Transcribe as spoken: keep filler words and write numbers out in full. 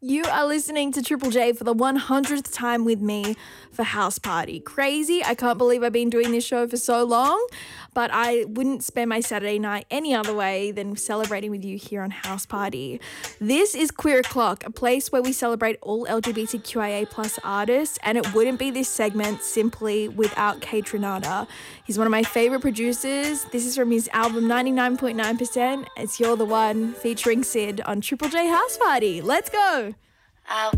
You are listening to Triple J for the one hundredth time with me for House Party. Crazy. I can't believe I've been doing this show for so long, but I wouldn't spend my Saturday night any other way than celebrating with you here on House Party. This is Queer O'Clock, a place where we celebrate all L G B T Q I A plus artists, and it wouldn't be this segment simply without Kate Renata. He's one of my favourite producers. This is from his album ninety-nine point nine percent. It's You're the One, featuring Sid on Triple J House Party. Let's go. I